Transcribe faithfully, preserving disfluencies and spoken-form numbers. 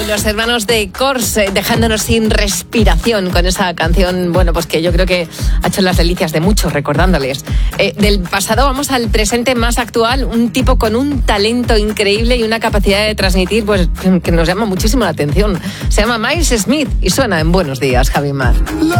los hermanos de Corse, dejándonos sin respiración con esa canción, bueno, pues que yo creo que ha hecho las delicias de muchos recordándoles. Eh, del pasado vamos al presente más actual, un tipo con un talento increíble y una capacidad de transmitir, pues que nos llama muchísimo la atención. Se llama Miles Smith y suena en Buenos Días, Javi Mar.